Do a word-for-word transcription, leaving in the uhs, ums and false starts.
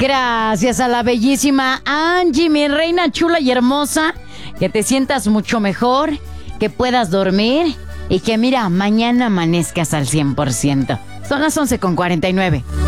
Gracias a la bellísima Angie, mi reina chula y hermosa. Que te sientas mucho mejor, que puedas dormir y que mira, mañana amanezcas al cien por ciento. Son las once con cuarenta y nueve.